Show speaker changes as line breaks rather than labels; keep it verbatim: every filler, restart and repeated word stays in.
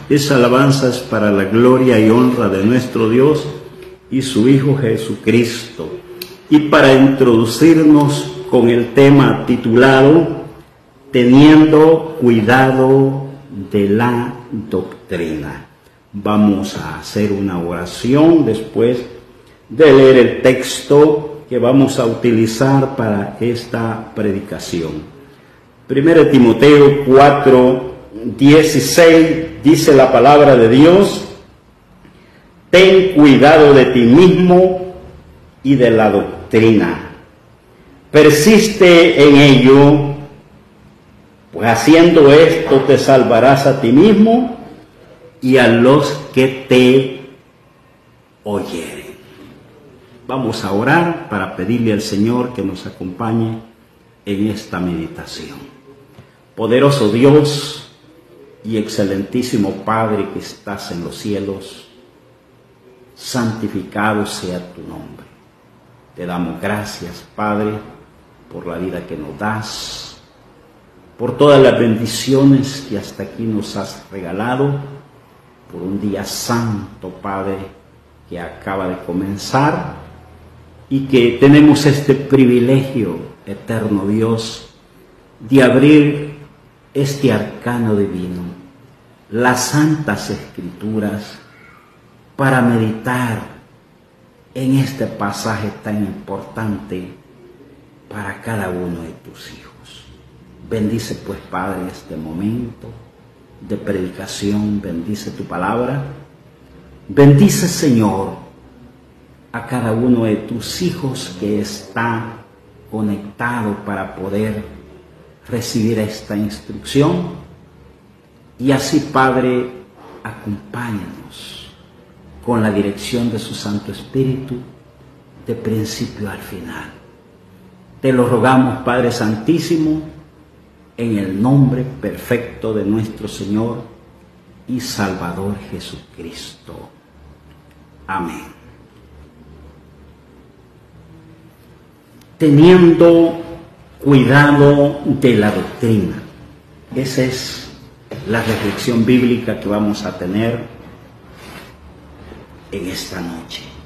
Esa alabanza es para la gloria y honra de nuestro Dios y su Hijo Jesucristo. Y para introducirnos con el tema titulado Teniendo cuidado de la doctrina. Vamos a hacer una oración después de leer el texto que vamos a utilizar para esta predicación. Primero Timoteo cuatro, dieciséis dice la palabra de Dios: ten cuidado de ti mismo y de la doctrina. Persiste en ello, pues haciendo esto te salvarás a ti mismo y a los que te oyeren. Vamos a orar para pedirle al Señor que nos acompañe en esta meditación. Poderoso Dios y excelentísimo Padre que estás en los cielos, santificado sea tu nombre. Te damos gracias, Padre, por la vida que nos das, por todas las bendiciones que hasta aquí nos has regalado, por un día santo, Padre, que acaba de comenzar y que tenemos este privilegio, eterno Dios, de abrir este arcano divino, las santas escrituras, para meditar en este pasaje tan importante para cada uno de tus hijos. Bendice pues, Padre, este momento de predicación, bendice tu palabra, bendice, Señor, a cada uno de tus hijos que está conectado para poder recibir esta instrucción, y así, Padre, acompáñanos con la dirección de su Santo Espíritu de principio al final. Te lo rogamos, Padre Santísimo, en el nombre perfecto de nuestro Señor y Salvador Jesucristo. Amén. Teniendo cuidado de la doctrina. Esa es la reflexión bíblica que vamos a tener en esta noche.